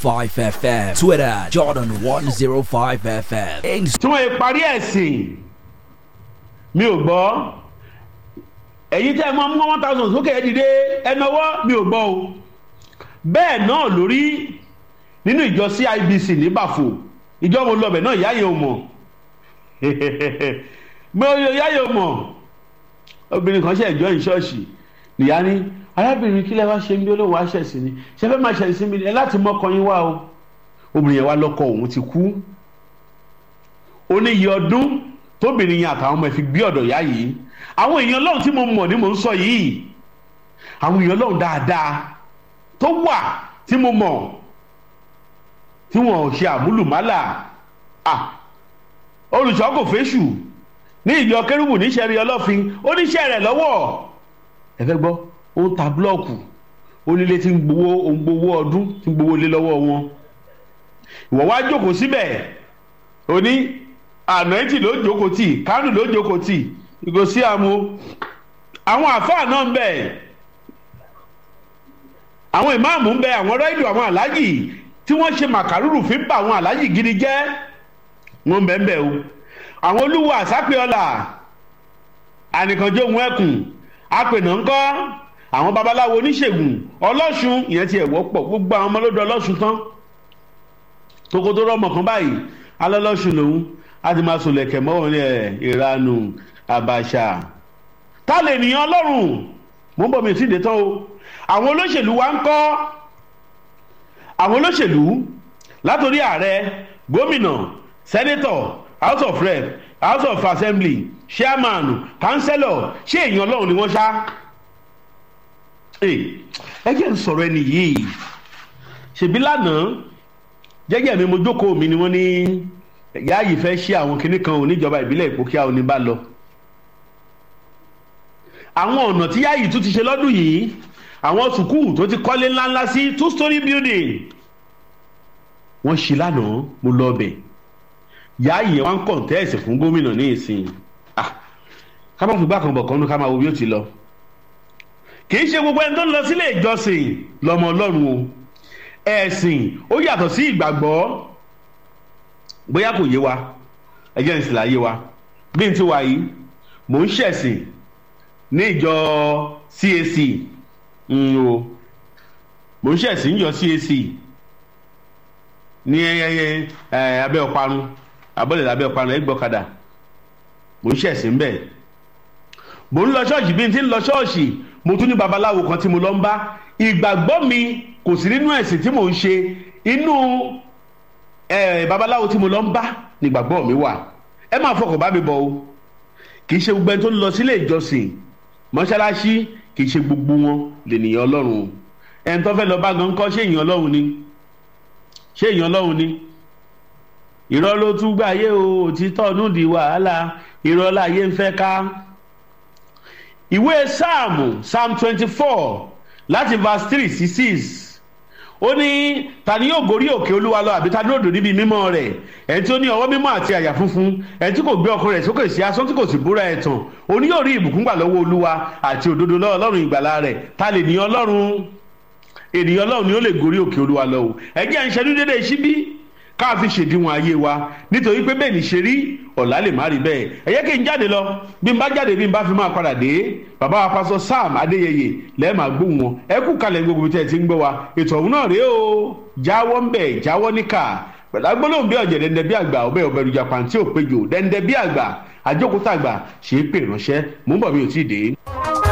FM. Twitter, Jordan 105 FM. tí wọ́n parí ẹ̀sìn mi ò gbọ́ ẹ̀yin tẹ́ ẹ mọ́ 1000 sókè ẹ dìde ẹ nawọ́ mi ò gbọ́ o bẹ́ẹ̀ náà lórí nínú ìjọ CIBC ní Bàfò ìjọ mo lọ bẹ̀ náà ìyá yẹn ò mọ̀ mo ìyá yẹn ò mọ̀ obìnrin kan ṣe ìjọ ìṣọ́ọ̀ṣì nìyá ní arábìnrin kílẹ̀ wá ṣe ń bí olówó aṣẹ̀sìn ni ṣe fẹ́ máa ṣẹ̀sìn mi ẹ láti mọ́kọ yín wá o obìnrin yẹn wá lọ́kọ òun ti kú ó ní iye ọdún tóbìnrin yẹn àtàwọn ọmọ ẹ̀ fi gbé ọ̀dọ̀ ìyá yìí àwọn èèyàn Ọlọ́run tí mo mọ̀ ni mò ń sọ yìí àwọn èèyàn Ọlọ́run dáadáa tó wà tí mo mọ̀ tí wọn ò ṣe àmúlùmálà olùṣọ́ kò fẹ́ṣù ní ìjọ kérúbù níṣẹ́rí ọlọ́fin ó níṣẹ́ rẹ̀ lọ́wọ́ ẹ fẹ́ gbọ́ ó ń ta búlọ́ọ̀kù onílé tí ń gbowó ọdún tí ń gbowó lé lọ́wọ́ wọn ìwọ wá jókòó síbẹ̀ ó ní ànáìtì ló jókòó tì kánù ló jókòó tì ìgò sí àwọn àfáà náà ń bẹ àwọn ìmáàmù ń bẹ àwọn rẹ́díò àwọn aláàjì tí wọ́n ṣe màkàrúrù fi ń bà àwọn aláàjì gidi jẹ́ wọ́n ń bẹ ń bẹ o àwọn olúwo àsápẹ́ọ́là ànìkànjọ́ ohun ẹkùn apènà ńkọ́ àwọn babaláwo oníṣègùn ọlọ́ṣun ìyẹn ti ẹ̀wọ́ pọ̀ gbogbo àwọn ọmọlódé ọlọ́ṣun tán tókótó rọ́mọ kan báyìí alọ́lọ́ṣun lòun á ti máa sòlẹ̀kẹ̀ mọ́wọ́n ní ìranù àbàṣà tá lè nìyàn ọlọ́run mo ń bọ̀ mi ò tí ì dé tán o àwọn olóṣèlú wa ń kọ́ àwọn olóṣèlú látòrí ààrẹ gómìnà sẹ́nétọ̀ house of rep house of assembly chairman councillor ṣé èèyàn ọlọ́run ni wọ́n ṣá ẹ jẹ́ ń sọ̀rọ̀ ẹni yìí ṣèbí lánàá jẹ́jẹ́ mi mo jókòó mi ni wọ́n ní ìyá yìí fẹ́ ṣe àwọn kinní kan oníjọba ìbílẹ̀ Ìpókíà òní bá lọ àwọn ọ̀nà tí yáyì tún ti ṣe lọ́dún yìí àwọn sùkúù tó ti kọ́lé ńláńlá sí 2-story building wọ́n ṣe lánàá mo lọ ọbẹ̀ yáyì yẹn wọ́n ń kọ̀ǹtẹ́ẹ̀sì fún gómìnà ní ìsìn ká má fi gbá kan bọ̀ kan ní ká máa wo bí ó ti lọ kì í ṣe gbogbo ẹni tó ń lọ sílé ìjọsìn lọ́mọ ọlọ́run o ẹ̀sìn ó yàtọ̀ sí ìgbàgbọ́ bóyá kò yé wa ẹjẹ́ ìsìn láyé wa bí n ti wà yìí mò ń ṣẹ̀sìn ní ìjọ CAC o mò ń ṣẹ̀sìn níjọ CAC ní abẹ́ ọ̀parun abọ́lẹ̀ lábẹ́ ọ̀parun ẹgbọ́kadà mò ń ṣẹ̀sìn bẹ́ẹ̀ mò ń lọ ṣọ́ọ̀ṣì bí n ti ń lọ ṣọ́ọ̀ṣì mo tún ní babaláwo kan tí mo lọ ń bá ìgbàgbọ́ mi kò sí nínú ẹ̀sìn tí mò ń ṣe inú babaláwo tí mo lọ ń bá nígbàgbọ́ mi wà ẹ máa fọkàn bá mi bọ̀ o kì í ṣe gbogbo ẹni tó ń lọ sílé ìjọsìn mọ́ṣáláṣí kì í ṣe gbogbo wọn lènìyàn ọlọ́run ẹni tó fẹ́ lọ bá gan kọ́ ṣé èèyàn ọlọ́run ni ṣé èèyàn ọlọ́run ni irọ́ ló tún gbáyé o òtítọ́ ọdún di wàhálà irọ́ láyé ń fẹ́ ká ìwé psalm 24 láti verse 3 sí 6 ó ní ta ni yóò gorí òkè olúwa lọ àbí ta ni yóò dò níbi mímọ́ rẹ̀ ẹni tí ó ní ọwọ́ mímọ́ àti àyà funfun ẹni tí kò gbé ọkàn rẹ̀ sókè sí asán tí kò sì búra ẹ̀tàn òní yóò rí ìbùkún gbà lọ́wọ́ olúwa àti òdodo lọ́wọ́ ọlọ́run ìgbàlà rẹ̀ ta lè ní ọlọ́run ènìyàn ọlọ́run ni ó lè gorí òkè olúwa lọ o ẹ jẹ́ à ń ṣẹ́dú dédé síbí ká fi ṣèdíwọ̀n ayé wa nítorí pé bẹ́ẹ̀ ní ṣe rí ọ̀la lè má rí bẹ́ẹ̀ ẹ jẹ́ kí n jáde lọ bí n bá jáde bí n bá fi máa padà dé bàbá wa pásọ Sam Adéyẹyẹ lẹ́ẹ̀máa gbóhùn wọn ẹ kú kalẹ̀ gbogbo tẹ́ ẹ ti ń gbọ́ wa ètò ọ̀hún náà rèé o jáwọ́ ń bẹ̀ jáwọ́ níkà pẹ̀lú agbólóhùn bí ọ̀jẹ̀ dẹ́ndẹ́ bí àgbà ọbẹ̀ ọbẹ̀ rújà pàǹtí òpéjò dẹ́ndẹ́ bí àgbà àjókòtà àgbà ṣe é pè ránṣẹ́ mò ń bọ̀ mi ò tí ì dé.